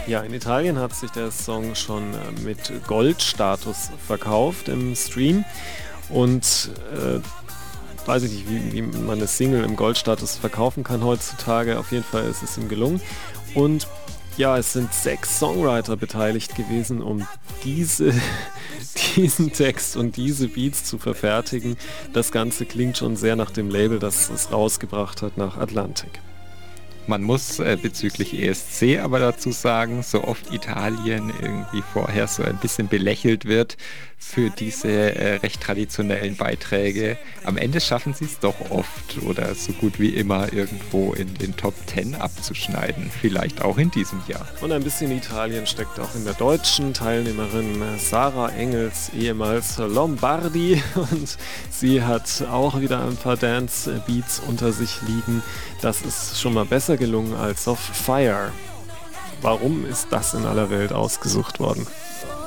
Ja, in Italien hat sich der Song schon mit Goldstatus verkauft im Stream und weiß ich nicht, wie man eine Single im Goldstatus verkaufen kann heutzutage. Auf jeden Fall ist es ihm gelungen. Und ja, es sind 6 Songwriter beteiligt gewesen, um diesen Text und diese Beats zu verfertigen. Das Ganze klingt schon sehr nach dem Label, das es rausgebracht hat, nach Atlantic. Man muss bezüglich ESC aber dazu sagen, so oft Italien irgendwie vorher so ein bisschen belächelt wird für diese recht traditionellen Beiträge. Am Ende schaffen sie es doch oft oder so gut wie immer irgendwo in den Top 10 abzuschneiden. Vielleicht auch in diesem Jahr. Und ein bisschen Italien steckt auch in der deutschen Teilnehmerin Sarah Engels, ehemals Lombardi. Und sie hat auch wieder ein paar Dance-Beats unter sich liegen. Das ist schon mal besser gelungen als auf Fire. Warum ist das in aller Welt ausgesucht worden?